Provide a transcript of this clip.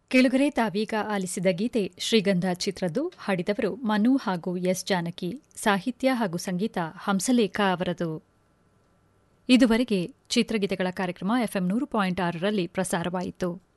ಕೆಳಗರೆ ತಾವೀಗ ಆಲಿಸಿದ ಗೀತೆ ಶ್ರೀಗಂಧ ಚಿತ್ರದ್ದು. ಹಾಡಿದವರು ಮನು ಹಾಗೂ ಎಸ್ ಜಾನಕಿ. ಸಾಹಿತ್ಯ ಹಾಗೂ ಸಂಗೀತ ಹಂಸಲೇಖ ಅವರದು. ಇದುವರೆಗೆ ಚಿತ್ರಗೀತೆಗಳ ಕಾರ್ಯಕ್ರಮ FM 100.6ರಲ್ಲಿ ಪ್ರಸಾರವಾಯಿತು.